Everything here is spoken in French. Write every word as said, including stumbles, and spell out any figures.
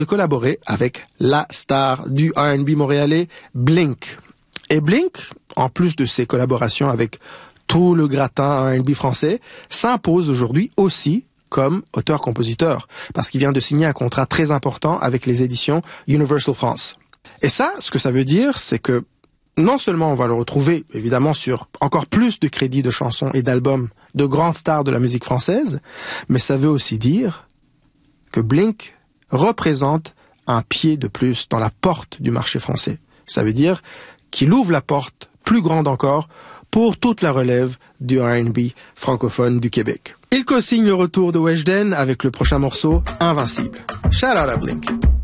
de collaborer avec la star du R and B montréalais, Blink. Et Blink, en plus de ses collaborations avec tout le gratin R and B français, s'impose aujourd'hui aussi comme auteur-compositeur, parce qu'il vient de signer un contrat très important avec les éditions Universal France. Et ça, ce que ça veut dire, c'est que non seulement on va le retrouver, évidemment, sur encore plus de crédits de chansons et d'albums de grandes stars de la musique française, mais ça veut aussi dire que Blink représente un pied de plus dans la porte du marché français. Ça veut dire qu'il ouvre la porte plus grande encore pour toute la relève du R and B francophone du Québec. Il co-signe le retour de Weshden avec le prochain morceau Invincible. Shout out à Blink.